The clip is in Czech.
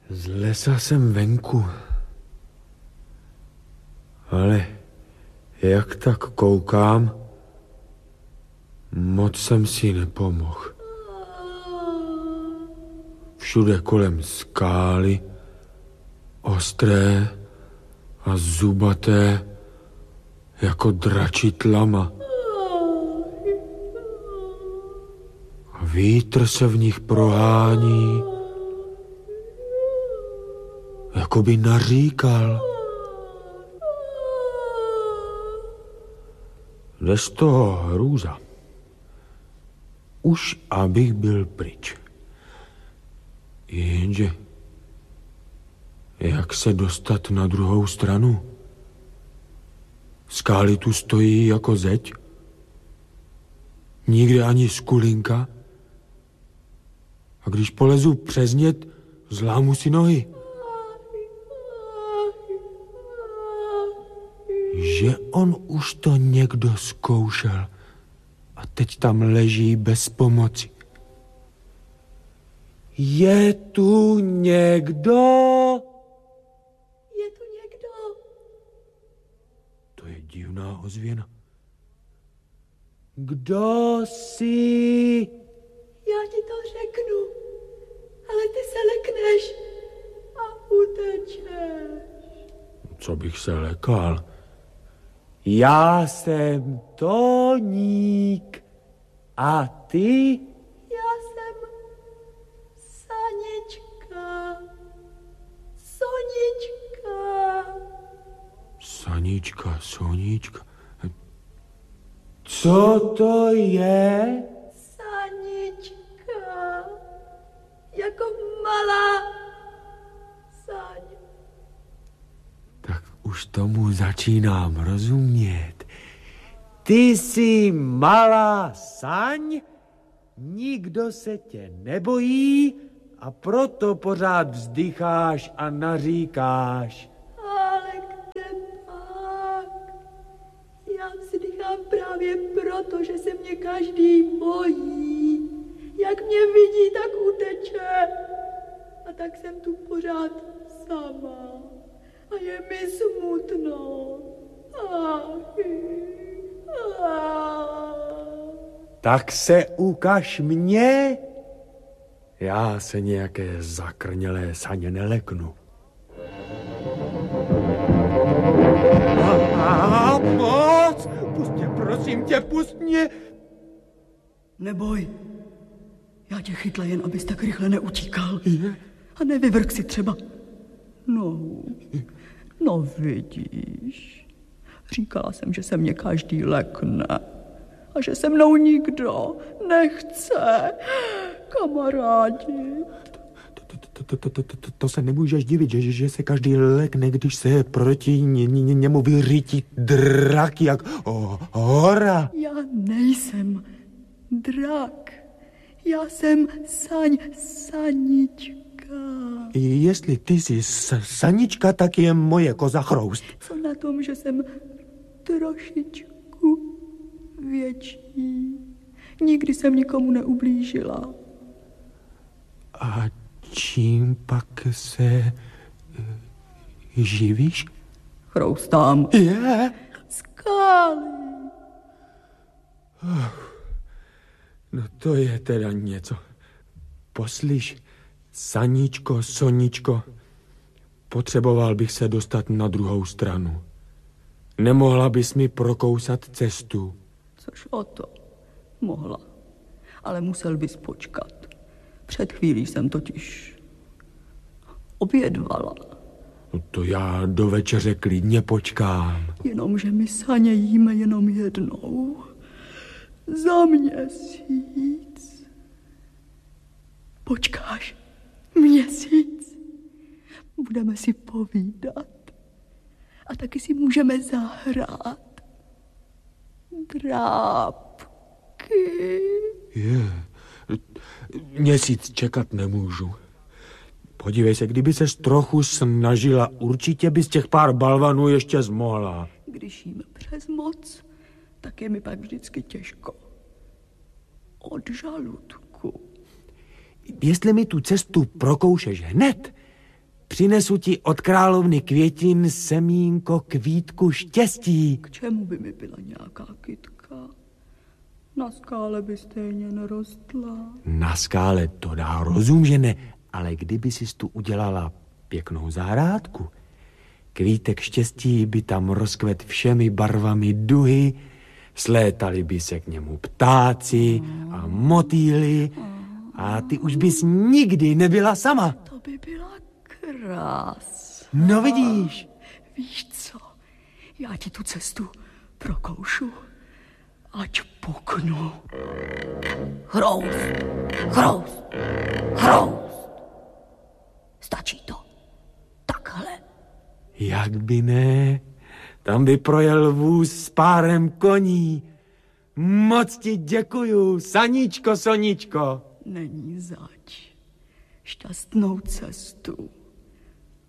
Z lesa jsem venku, ale jak tak koukám, moc jsem si nepomohl. Všude kolem skály, ostré a zubaté, jako dračí tlama. A vítr se v nich prohání, jako by naříkal. Jde z toho hrůza. Už abych byl pryč. Jenže jak se dostat na druhou stranu? Skály tu stojí jako zeď. Nikde ani skulinka. A když polezu přes ně, zlámu si nohy. Že on už to někdo zkoušel a teď tam leží bez pomoci. Je tu někdo? Je tu někdo? To je divná ozvěna. Kdo jsi? Já ti to řeknu, ale ty se lekneš a utečeš. Co bych se lekal? Já jsem Toník. A ty? Já jsem Sanička. Sonička. Sanička, Soníčka. Co to je? Sanička. Jako malá saň. Tak už tomu začínám rozumět. Ty jsi malá saň, nikdo se tě nebojí a proto pořád vzdycháš a naříkáš. Ale kde pak? Já vzdychám právě proto, že se mě každý bojí. Jak mě vidí, tak uteče. A tak jsem tu pořád sama. A je mi smutno. Tak se ukaž mě. Já se nějaké zakrnělé saně neleknu. Moc! Pust mě, prosím tě, pust mě! Neboj. Já tě chytla jen, abys tak rychle neutíkal. A nevyvrk si třeba nohu. No vidíš. Říkala jsem, že se mě každý lekne. A že se mnou nikdo nechce kamarádit. To se nemůžeš divit, že se každý lekne, když se proti němu vyřítí drak jak hora. Já nejsem drak. Já jsem Sanička. Jestli ty jsi Sanička, tak je moje koza Chroust. Co na tom, že jsem trošičku větší. Nikdy jsem nikomu neublížila. A čím pak se živíš? Chroustám. Je? Skály. No to je teda něco. Poslyš, Saničko, Soničko, potřeboval bych se dostat na druhou stranu. Nemohla bys mi prokousat cestu? Což o to. Mohla. Ale musel bys počkat. Před chvílí jsem totiž obědvala. No to já do večeře klidně počkám. Jenomže my saně jíme jenom jednou. Za měsíc. Počkáš měsíc? Budeme si povídat. A taky si můžeme zahrát. Drápky. Měsíc čekat nemůžu. Podívej se, kdyby ses trochu snažila, určitě bys těch pár balvanů ještě zmohla. Když jím přes moc, tak je mi pak vždycky těžko. Od žaludku. Jestli mi tu cestu prokoušeš hned, přinesu ti od královny květin semínko kvítku štěstí. K čemu by mi byla nějaká kytka? Na skále by stejně nerostla. Na skále to dá rozum, že ne, ale kdyby si tu udělala pěknou zahrádku, kvítek štěstí by tam rozkvet všemi barvami duhy, slétali by se k němu ptáci a motýly a ty už bys nikdy nebyla sama. To by byla krása. No vidíš. Víš co, já ti tu cestu prokoušu, ať puknu. Chroust, chroust, chroust. Stačí to. Takhle. Jak by ne? Tam by projel vůz s párem koní. Moc ti děkuju, Saníčko, Soničko. Není zač. Šťastnou cestu.